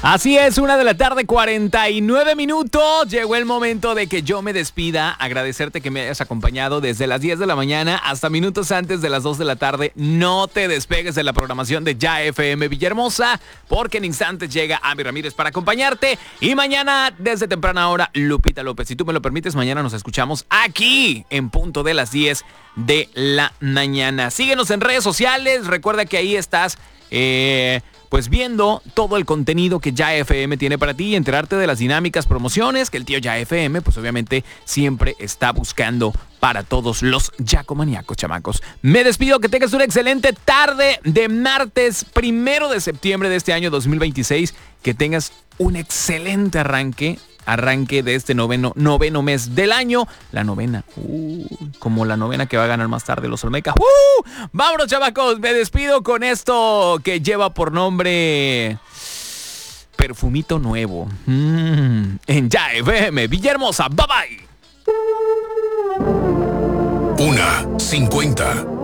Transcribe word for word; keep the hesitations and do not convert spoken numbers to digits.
Así es, una de la tarde, cuarenta y nueve minutos. Llegó el momento de que yo me despida. Agradecerte que me hayas acompañado desde las diez de la mañana hasta minutos antes de las dos de la tarde. No te despegues de la programación de Ya F M Villahermosa, porque en instantes llega Ami Ramírez para acompañarte. Y mañana, desde temprana hora, Lupita López. Si tú me lo permites, mañana nos escuchamos aquí en punto de las diez de la mañana. Síguenos en redes sociales. Recuerda que ahí estás... Eh, pues viendo todo el contenido que Ya F M tiene para ti y enterarte de las dinámicas, promociones que el tío Ya F M pues obviamente siempre está buscando para todos los yacomaníacos, chamacos. Me despido, que tengas una excelente tarde de martes primero de septiembre de este año dos mil veintiséis, que tengas un excelente arranque Arranque de este noveno, noveno mes del año. La novena. Uh, como la novena que va a ganar más tarde los Olmecas. Uh, vámonos, chavacos. Me despido con esto que lleva por nombre Perfumito Nuevo. Mm, en Ya F M Villahermosa. Bye bye. Una cincuenta.